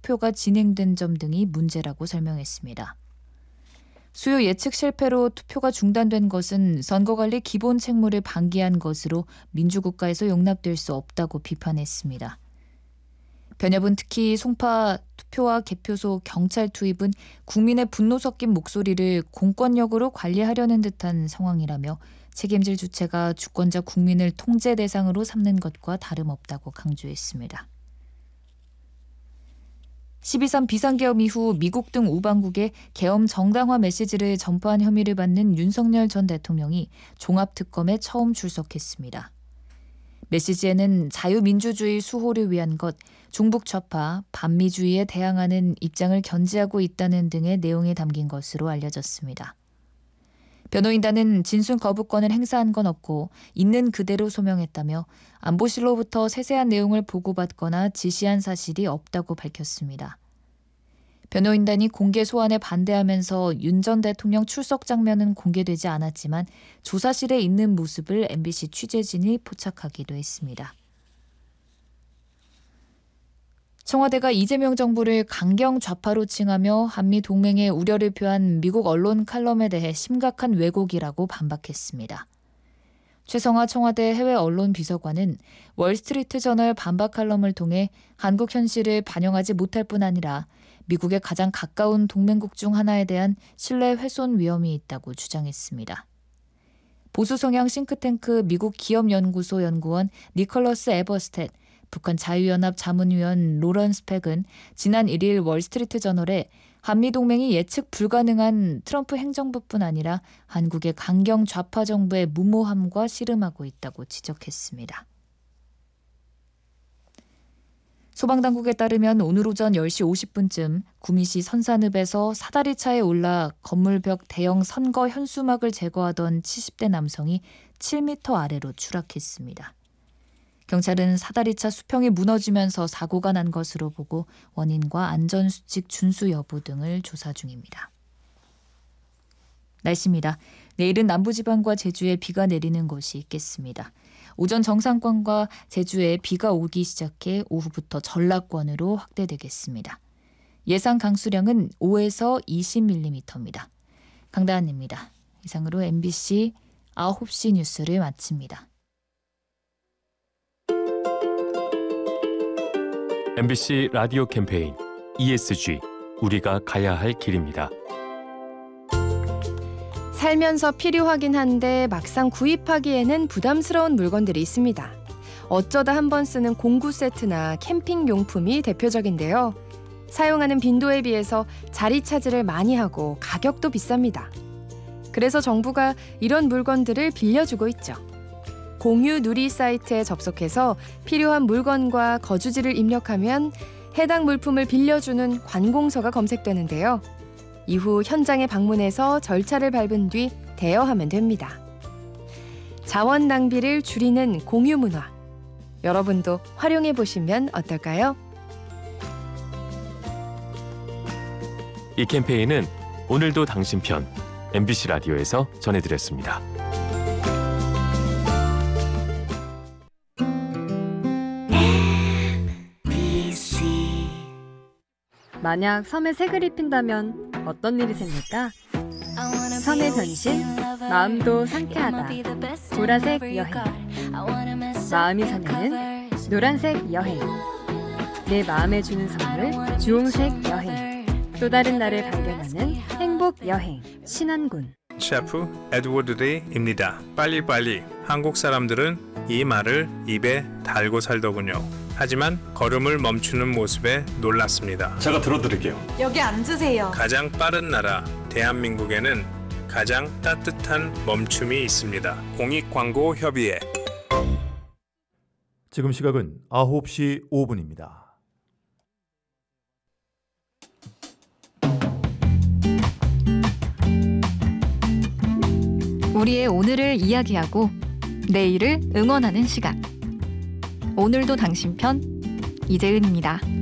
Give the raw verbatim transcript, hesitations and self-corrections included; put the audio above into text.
투표가 진행된 점 등이 문제라고 설명했습니다. 수요 예측 실패로 투표가 중단된 것은 선거관리 기본 책무를 방기한 것으로 민주국가에서 용납될 수 없다고 비판했습니다. 변협은 특히 송파 투표와 개표소 경찰 투입은 국민의 분노 섞인 목소리를 공권력으로 관리하려는 듯한 상황이라며 책임질 주체가 주권자 국민을 통제 대상으로 삼는 것과 다름없다고 강조했습니다. 십이 삼 비상계엄 이후 미국 등 우방국에 계엄 정당화 메시지를 전파한 혐의를 받는 윤석열 전 대통령이 종합특검에 처음 출석했습니다. 메시지에는 자유민주주의 수호를 위한 것, 중북 좌파, 반미주의에 대항하는 입장을 견지하고 있다는 등의 내용이 담긴 것으로 알려졌습니다. 변호인단은 진술 거부권을 행사한 건 없고 있는 그대로 소명했다며 안보실로부터 세세한 내용을 보고받거나 지시한 사실이 없다고 밝혔습니다. 변호인단이 공개 소환에 반대하면서 윤 전 대통령 출석 장면은 공개되지 않았지만 조사실에 있는 모습을 엠비씨 취재진이 포착하기도 했습니다. 청와대가 이재명 정부를 강경 좌파로 칭하며 한미 동맹에 우려를 표한 미국 언론 칼럼에 대해 심각한 왜곡이라고 반박했습니다. 최성하 청와대 해외 언론 비서관은 월스트리트저널 반박 칼럼을 통해 한국 현실을 반영하지 못할 뿐 아니라 미국의 가장 가까운 동맹국 중 하나에 대한 신뢰 훼손 위험이 있다고 주장했습니다. 보수 성향 싱크탱크 미국 기업연구소 연구원 니콜러스 에버스텟, 북한 자유연합 자문위원 로런스 팩은 지난 일 일 월스트리트저널에 한미동맹이 예측 불가능한 트럼프 행정부뿐 아니라 한국의 강경 좌파 정부의 무모함과 씨름하고 있다고 지적했습니다. 소방당국에 따르면 오늘 오전 열 시 오십 분쯤 구미시 선산읍에서 사다리차에 올라 건물벽 대형 선거 현수막을 제거하던 칠십 대 남성이 칠 미터 아래로 추락했습니다. 경찰은 사다리차 수평이 무너지면서 사고가 난 것으로 보고 원인과 안전수칙 준수 여부 등을 조사 중입니다. 날씨입니다. 내일은 남부지방과 제주에 비가 내리는 곳이 있겠습니다. 오전 정상권과 제주에 비가 오기 시작해 오후부터 전라권으로 확대되겠습니다. 예상 강수량은 오에서 이십 밀리미터입니다. 강다한입니다. 이상으로 엠비씨 아홉 시 뉴스를 마칩니다. 엠비씨 라디오 캠페인 이에스지 우리가 가야 할 길입니다. 살면서 필요하긴 한데 막상 구입하기에는 부담스러운 물건들이 있습니다. 어쩌다 한번 쓰는 공구 세트나 캠핑 용품이 대표적인데요. 사용하는 빈도에 비해서 자리 차지를 많이 하고 가격도 비쌉니다. 그래서 정부가 이런 물건들을 빌려주고 있죠. 공유 누리 사이트에 접속해서 필요한 물건과 거주지를 입력하면 해당 물품을 빌려주는 관공서가 검색되는데요. 이후 현장에 방문해서 절차를 밟은 뒤 대여하면 됩니다. 자원 낭비를 줄이는 공유 문화. 여러분도 활용해 보시면 어떨까요? 이 캠페인은 오늘도 당신 편 엠비씨 라디오에서 전해드렸습니다. 만약 섬에 색을 입힌다면 어떤 일이 생길까? 섬의 변신, 마음도 상쾌하다. 보라색 여행. 마음이 설레는 노란색 여행. 내 마음에 주는 선물, 주홍색 여행. 또 다른 나를 발견하는 행복 여행. 신안군. 셰프 에드워드 레이입니다. 빨리빨리. 한국 사람들은 이 말을 입에 달고 살더군요. 하지만 걸음을 멈추는 모습에 놀랐습니다. 제가 들어드릴게요. 여기 앉으세요. 가장 빠른 나라 대한민국에는 가장 따뜻한 멈춤이 있습니다. 공익광고협의회. 지금 시각은 아홉 시 오 분입니다. 우리의 오늘을 이야기하고 내일을 응원하는 시간. 오늘도 당신 편 이재은입니다.